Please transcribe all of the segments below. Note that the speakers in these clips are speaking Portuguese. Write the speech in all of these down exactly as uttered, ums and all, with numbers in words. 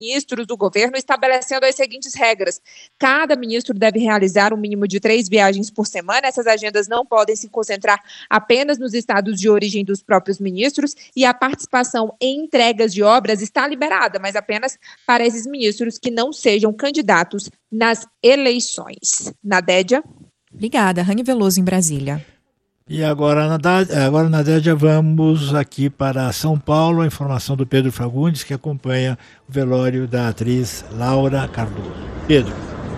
ministros do governo, estabelecendo as seguintes regras. Cada ministro deve realizar um mínimo de três viagens por semana. Essas agendas não podem se concentrar apenas nos estados de origem dos próprios ministros, e a participação em entregas de obras está liberada, mas apenas para esses ministros que não sejam candidatos nas eleições. Nadédia? Obrigada. Rani Veloso, em Brasília. E agora, agora, Nadédia, vamos aqui para São Paulo, a informação do Pedro Fagundes, que acompanha o velório da atriz Laura Cardoso. Pedro.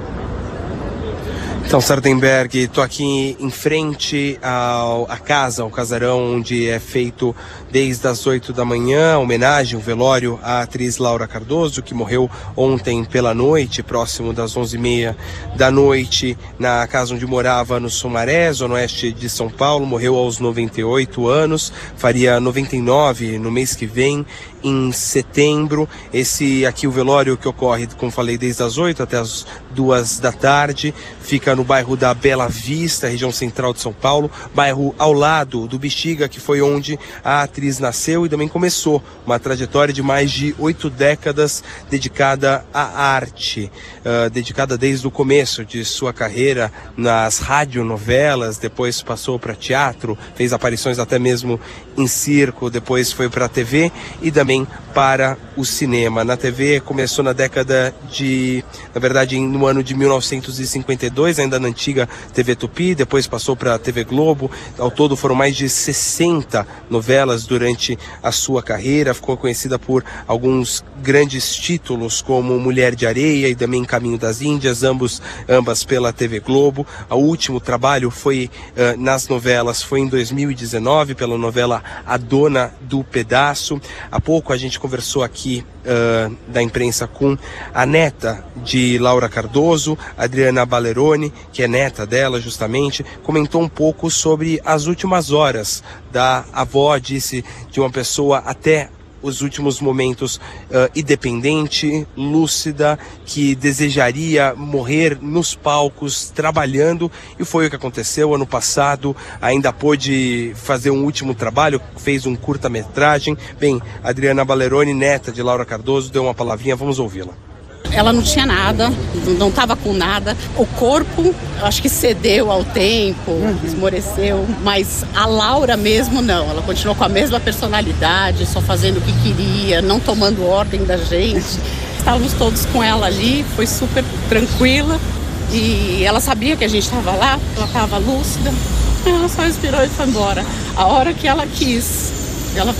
Então, Sardenberg, estou aqui em frente ao, à casa, ao casarão, onde é feito desde as oito da manhã, homenagem, o velório à atriz Laura Cardoso, que morreu ontem pela noite, próximo das onze e meia da noite, na casa onde morava no Sumaré, zona oeste de São Paulo. Morreu aos noventa e oito anos, faria noventa e nove no mês que vem, em setembro. Esse aqui, o velório que ocorre, como falei, desde as oito até as duas da tarde, fica no bairro da Bela Vista, região central de São Paulo, bairro ao lado do Bexiga, que foi onde a atriz nasceu e também começou uma trajetória de mais de oito décadas dedicada à arte, uh, dedicada desde o começo de sua carreira nas radionovelas, depois passou para teatro, fez aparições até mesmo em circo, depois foi para a T V e também para o cinema. Na T V começou na década de, na verdade, no ano de mil novecentos e cinquenta e dois, ainda na antiga T V Tupi, depois passou para a T V Globo. Ao todo foram mais de sessenta novelas durante a sua carreira. Ficou conhecida por alguns grandes títulos como Mulher de Areia e também Caminho das Índias, ambos, ambas pela T V Globo. O último trabalho foi uh, nas novelas, foi em dois mil e dezenove, pela novela A Dona do Pedaço. Há pouco a gente conversou aqui uh, da imprensa com a neta de Laura Cardoso, Adriana Balleroni, que é neta dela justamente, comentou um pouco sobre as últimas horas da avó, disse de uma pessoa até os últimos momentos uh, independente, lúcida, que desejaria morrer nos palcos, trabalhando, e foi o que aconteceu. Ano passado ainda pôde fazer um último trabalho, fez um curta-metragem. Bem, Adriana Balleroni, neta de Laura Cardoso, deu uma palavrinha, vamos ouvi-la. Ela não tinha nada, não estava com nada. O corpo, acho que cedeu ao tempo, esmoreceu. Mas a Laura mesmo não. Ela continuou com a mesma personalidade, só fazendo o que queria, não tomando ordem da gente. Estávamos todos com ela ali, foi super tranquila. E ela sabia que a gente estava lá, ela estava lúcida. Ela só expirou e foi embora. A hora que ela quis, ela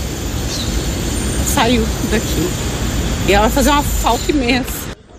saiu daqui. E ela vai fazer uma falta imensa.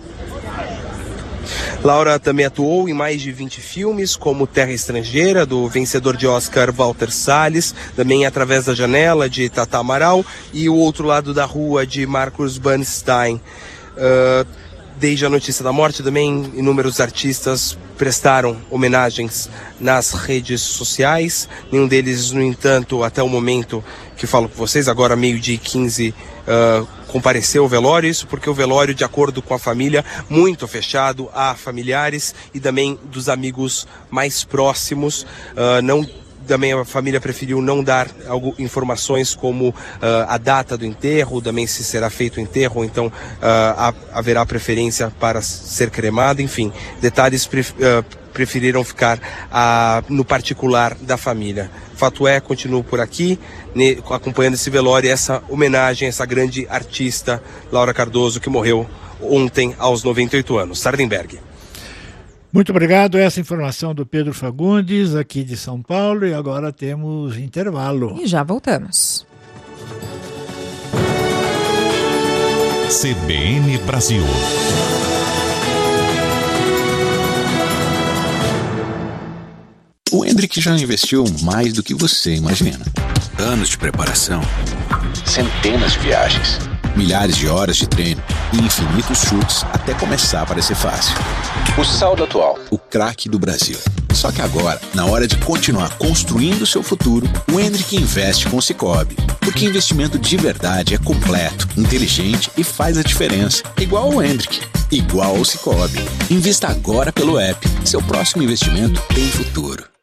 Laura também atuou em mais de vinte filmes, como Terra Estrangeira, do vencedor de Oscar Walter Salles, também Através da Janela, de Tata Amaral, e O Outro Lado da Rua, de Marcus Bernstein. Uh, desde a notícia da morte, também inúmeros artistas prestaram homenagens nas redes sociais. Nenhum deles, no entanto, até o momento que falo com vocês, agora meio-dia e quinze, uh, compareceu ao velório. Isso porque o velório, de acordo com a família, muito fechado a familiares e também dos amigos mais próximos. Uh, não Também a família preferiu não dar algo, informações como uh, a data do enterro, também se será feito o enterro, ou então uh, ha, haverá preferência para ser cremado, enfim, detalhes pref, uh, preferiram ficar uh, no particular da família. Fato é, continuo por aqui, ne, acompanhando esse velório, essa homenagem a essa grande artista, Laura Cardoso, que morreu ontem aos noventa e oito anos. Sardenberg. Muito obrigado. Essa informação do Pedro Fagundes, aqui de São Paulo, e agora temos intervalo. E já voltamos. C B N Brasil. O Hendrick já investiu mais do que você imagina. Anos de preparação, centenas de viagens, milhares de horas de treino e infinitos chutes até começar a parecer fácil. O saldo atual, o craque do Brasil. Só que agora, na hora de continuar construindo seu futuro, o Hendrick investe com o Sicoob. Porque investimento de verdade é completo, inteligente e faz a diferença. Igual ao Hendrick, igual ao Sicoob. Invista agora pelo app. Seu próximo investimento tem futuro.